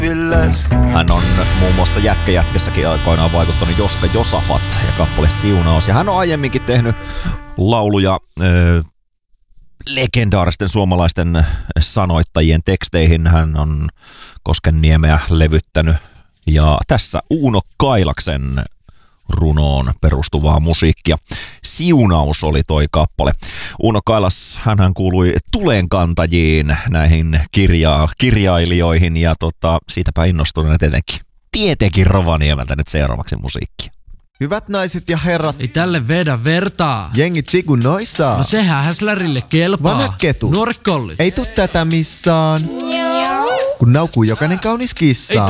Hän on muun muassa Jätkässäkin aikoinaan vaikuttanut Joska Josafat ja kappale Siunaus. Ja hän on aiemminkin tehnyt lauluja legendaaristen suomalaisten sanoittajien teksteihin. Hän on Koskenniemeä levyttänyt. Ja tässä Uuno Kailaksen runoon perustuvaa musiikkia. Siunaus oli toi kappale. Uuno Kailas, hänhän kuului tulenkantajiin, näihin kirjailijoihin ja siitäpä innostuneena tietenkin Rovaniemeltä nyt seuraavaksi musiikkia. Hyvät naiset ja herrat. Ei tälle vedä vertaa. Jengi tsiku noissa. No sehän häslärille kelpaa. Vanhat ketut. Nuoret kollit. Ei tuu tätä missään. Kun naukuu jokainen kaunis kissa. Ei